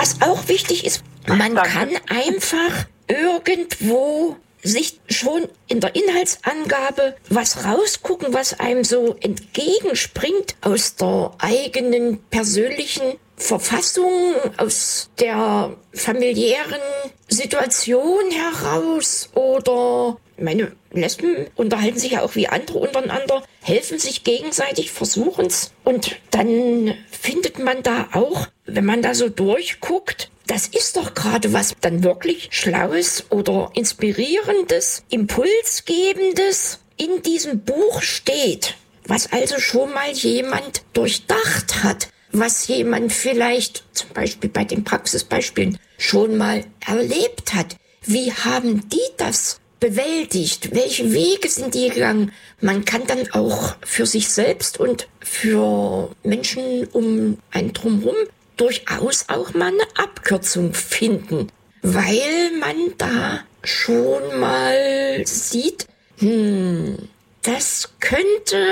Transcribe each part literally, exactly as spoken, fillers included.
was auch wichtig ist, man Danke. kann einfach irgendwo sich schon in der Inhaltsangabe was rausgucken, was einem so entgegenspringt aus der eigenen persönlichen Verfassung, aus der familiären Situation heraus. Oder meine Lesben unterhalten sich ja auch wie andere untereinander, helfen sich gegenseitig, versuchen's. Und dann findet man da auch, wenn man da so durchguckt, das ist doch gerade was dann wirklich Schlaues oder Inspirierendes, Impulsgebendes in diesem Buch steht, was also schon mal jemand durchdacht hat, was jemand vielleicht zum Beispiel bei den Praxisbeispielen schon mal erlebt hat. Wie haben die das bewältigt? Welche Wege sind die gegangen? Man kann dann auch für sich selbst und für Menschen um einen drumherum durchaus auch mal eine Abkürzung finden, weil man da schon mal sieht, hm, das könnte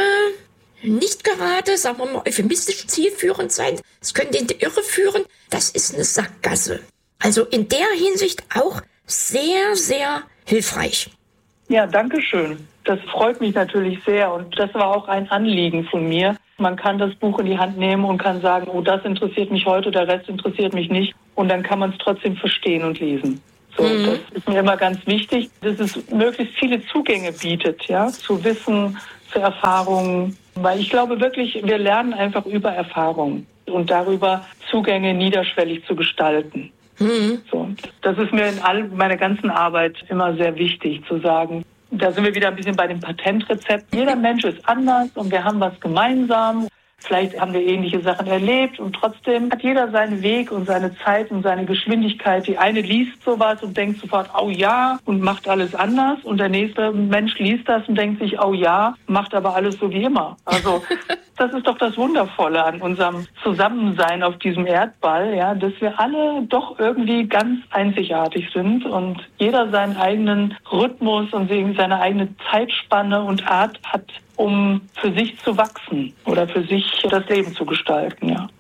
nicht gerade, sagen wir mal, euphemistisch zielführend sein. Es könnte in die Irre führen. Das ist eine Sackgasse. Also in der Hinsicht auch sehr, sehr hilfreich. Ja, danke schön. Das freut mich natürlich sehr und das war auch ein Anliegen von mir. Man kann das Buch in die Hand nehmen und kann sagen, oh, das interessiert mich heute, der Rest interessiert mich nicht. Und dann kann man es trotzdem verstehen und lesen. So, mhm. Das ist mir immer ganz wichtig, dass es möglichst viele Zugänge bietet, ja, zu Wissen, zu Erfahrungen. Weil ich glaube wirklich, wir lernen einfach über Erfahrung und darüber Zugänge niederschwellig zu gestalten. Mhm. So, das ist mir in all meiner ganzen Arbeit immer sehr wichtig, zu sagen, da sind wir wieder ein bisschen bei dem Patentrezept. Jeder Mensch ist anders und wir haben was gemeinsam. Vielleicht haben wir ähnliche Sachen erlebt und trotzdem hat jeder seinen Weg und seine Zeit und seine Geschwindigkeit. Die eine liest sowas und denkt sofort, oh ja, und macht alles anders. Und der nächste Mensch liest das und denkt sich, oh ja, macht aber alles so wie immer. Also das ist doch das Wundervolle an unserem Zusammensein auf diesem Erdball, ja, dass wir alle doch irgendwie ganz einzigartig sind und jeder seinen eigenen Rhythmus und seine eigene Zeitspanne und Art hat, um für sich zu wachsen oder für sich das Leben zu gestalten, ja.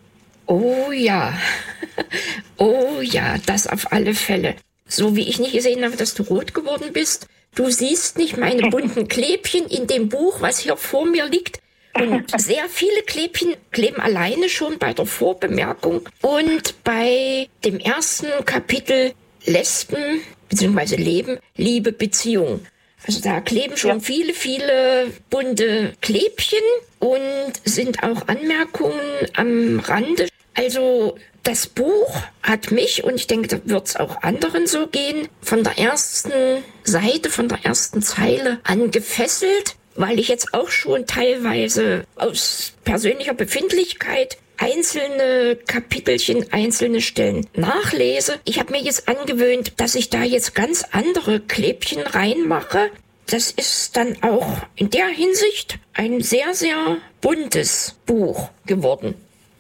Oh ja, oh ja, das auf alle Fälle. So wie ich nicht gesehen habe, dass du rot geworden bist. Du siehst nicht meine bunten Klebchen in dem Buch, was hier vor mir liegt. Und sehr viele Klebchen kleben alleine schon bei der Vorbemerkung. Und bei dem ersten Kapitel Lesben bzw. Leben, Liebe, Beziehung. Also da kleben schon ja. viele, viele bunte Klebchen und sind auch Anmerkungen am Rande. Also das Buch hat mich, und ich denke, da wird es auch anderen so gehen, von der ersten Seite, von der ersten Zeile an gefesselt, weil ich jetzt auch schon teilweise aus persönlicher Befindlichkeit einzelne Kapitelchen, einzelne Stellen nachlese. Ich habe mir jetzt angewöhnt, dass ich da jetzt ganz andere Klebchen reinmache. Das ist dann auch in der Hinsicht ein sehr, sehr buntes Buch geworden.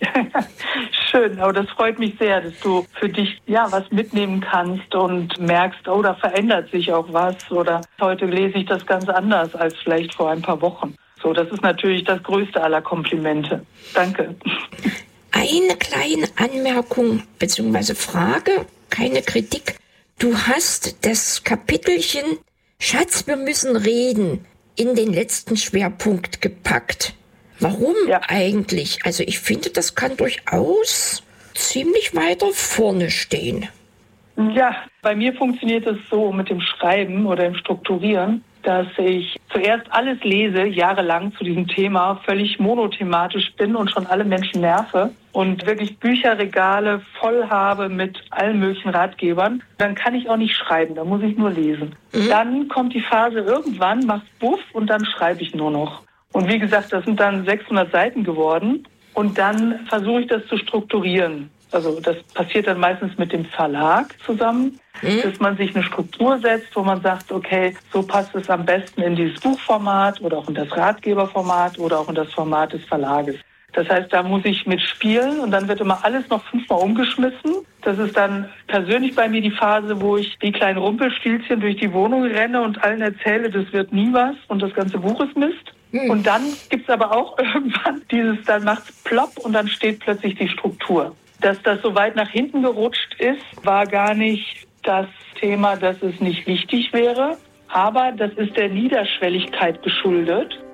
Schön, aber das freut mich sehr, dass du für dich ja was mitnehmen kannst und merkst, oh, da verändert sich auch was oder heute lese ich das ganz anders als vielleicht vor ein paar Wochen. So, das ist natürlich das größte aller Komplimente. Danke. Eine kleine Anmerkung bzw. Frage, keine Kritik. Du hast das Kapitelchen Schatz, wir müssen reden in den letzten Schwerpunkt gepackt. Warum ja. eigentlich? Also ich finde, das kann durchaus ziemlich weiter vorne stehen. Ja, bei mir funktioniert es so mit dem Schreiben oder dem Strukturieren, dass ich zuerst alles lese, jahrelang zu diesem Thema, völlig monothematisch bin und schon alle Menschen nerve und wirklich Bücherregale voll habe mit allen möglichen Ratgebern. Dann kann ich auch nicht schreiben, da muss ich nur lesen. Mhm. Dann kommt die Phase irgendwann, macht's buff und dann schreibe ich nur noch. Und wie gesagt, das sind dann sechshundert Seiten geworden und dann versuche ich das zu strukturieren. Also das passiert dann meistens mit dem Verlag zusammen, mhm. dass man sich eine Struktur setzt, wo man sagt, okay, so passt es am besten in dieses Buchformat oder auch in das Ratgeberformat oder auch in das Format des Verlages. Das heißt, da muss ich mitspielen und dann wird immer alles noch fünfmal umgeschmissen. Das ist dann persönlich bei mir die Phase, wo ich wie kleine Rumpelstilzchen durch die Wohnung renne und allen erzähle, das wird nie was und das ganze Buch ist Mist. Mhm. Und dann gibt's aber auch irgendwann dieses, dann macht's plopp und dann steht plötzlich die Struktur. Dass das so weit nach hinten gerutscht ist, war gar nicht das Thema, dass es nicht wichtig wäre. Aber das ist der Niederschwelligkeit geschuldet.